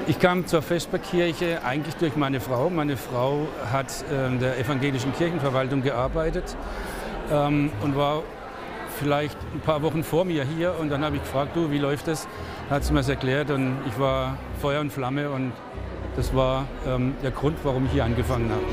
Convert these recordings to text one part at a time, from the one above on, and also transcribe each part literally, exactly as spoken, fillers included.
Ich kam zur Vesperkirche eigentlich durch meine Frau. Meine Frau hat in der evangelischen Kirchenverwaltung gearbeitet ähm, und war vielleicht ein paar Wochen vor mir hier. Und dann habe ich gefragt, du, wie läuft das? Hat sie mir das erklärt und ich war Feuer und Flamme und das war ähm, der Grund, warum ich hier angefangen habe.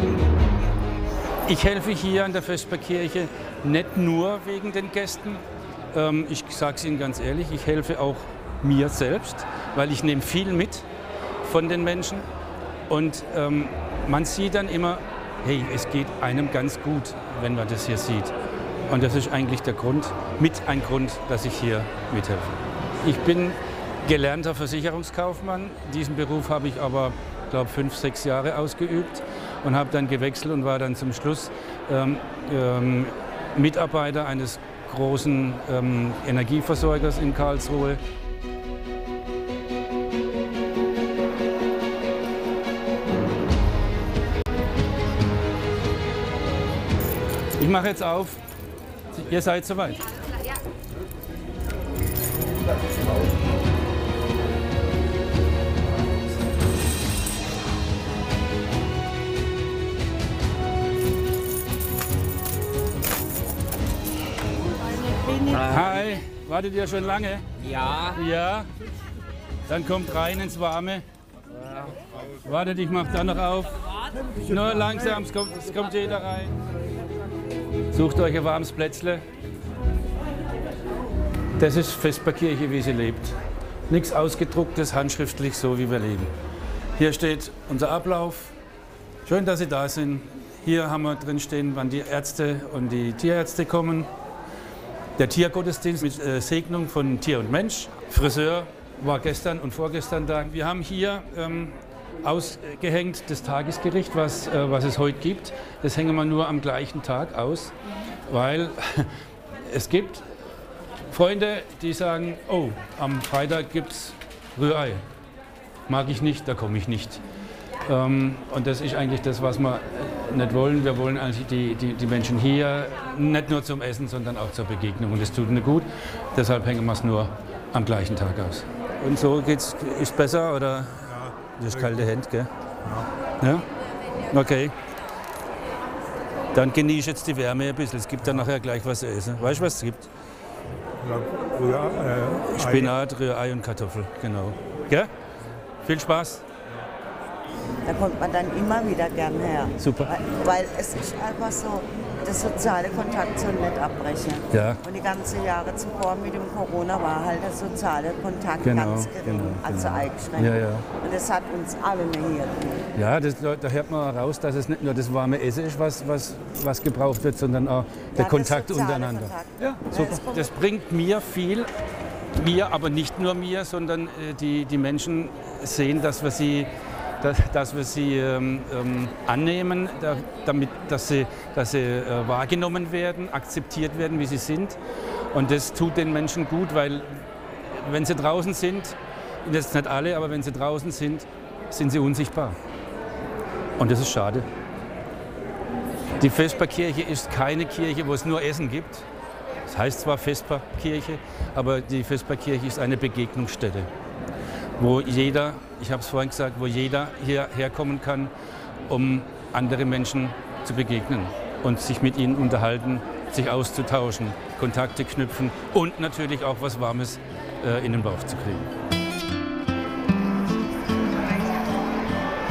Ich helfe hier an der Vesperkirche nicht nur wegen den Gästen. Ähm, ich sage es Ihnen ganz ehrlich, ich helfe auch mir selbst, weil ich nehme viel mit von den Menschen und ähm, man sieht dann immer, hey, es geht einem ganz gut, wenn man das hier sieht. Und das ist eigentlich der Grund, mit ein Grund, dass ich hier mithelfe. Ich bin gelernter Versicherungskaufmann. Diesen Beruf habe ich aber, glaube fünf, sechs Jahre ausgeübt und habe dann gewechselt und war dann zum Schluss ähm, ähm, Mitarbeiter eines großen ähm, Energieversorgers in Karlsruhe. Ich mache jetzt auf. Ihr seid soweit. Ja. Hi, wartet ihr schon lange? Ja. Ja. Dann kommt rein ins Warme. Wartet, ich mach da noch auf. Nur langsam, es kommt, es kommt jeder rein. Sucht euch ein warmes Plätzle. Das ist Vesperkirche, wie sie lebt. Nichts Ausgedrucktes, handschriftlich, so wie wir leben. Hier steht unser Ablauf. Schön, dass Sie da sind. Hier haben wir drin stehen, wann die Ärzte und die Tierärzte kommen. Der Tiergottesdienst mit äh, Segnung von Tier und Mensch. Friseur war gestern und vorgestern da. Wir haben hier ähm, ausgehängt das Tagesgericht, was, äh, was es heute gibt. Das hängen wir nur am gleichen Tag aus, weil es gibt Freunde, die sagen, oh, am Freitag gibt es Rührei. Mag ich nicht, da komme ich nicht. Ähm, und das ist eigentlich das, was wir nicht wollen. Wir wollen eigentlich die, die, die Menschen hier nicht nur zum Essen, sondern auch zur Begegnung. Und das tut ihnen gut. Deshalb hängen wir es nur am gleichen Tag aus. Und so geht's, ist besser, oder? Ja. Das ist kalte Hände, gell? Ja. Ja? Okay. Dann genieß jetzt die Wärme ein bisschen. Es gibt dann nachher gleich was zu essen. Weißt du, was es gibt? Ja, äh, Spinat, Rührei und Kartoffel, genau. Gell? Viel Spaß. Da kommt man dann immer wieder gern her. Super. Weil, weil es ist einfach so, der soziale Kontakt soll nicht abbrechen. Ja. Und die ganzen Jahre zuvor mit dem Corona war halt der soziale Kontakt Genau, ganz gering, genau, also genau. eingeschränkt. Ja, ja. Und das hat uns alle nehiert. Ja, das, da hört man raus, dass es nicht nur das warme Essen ist, was, was, was gebraucht wird, sondern auch der Ja, Kontakt der soziale untereinander. Kontakt. Ja, super. das kommt- Das bringt mir viel, mir, aber nicht nur mir, sondern äh, die, die Menschen sehen, dass wir sie, dass, dass wir sie ähm, ähm, annehmen, da, damit, dass sie, dass sie äh, wahrgenommen werden, akzeptiert werden, wie sie sind. Und das tut den Menschen gut, weil wenn sie draußen sind, jetzt nicht alle, aber wenn sie draußen sind, sind sie unsichtbar. Und das ist schade. Die Vesperkirche ist keine Kirche, wo es nur Essen gibt. Das heißt zwar Vesperkirche, aber die Vesperkirche ist eine Begegnungsstätte, wo jeder, ich habe es vorhin gesagt, wo jeder hierher kommen kann, um andere Menschen zu begegnen und sich mit ihnen unterhalten, sich auszutauschen, Kontakte knüpfen und natürlich auch was Warmes äh, in den Bauch zu kriegen.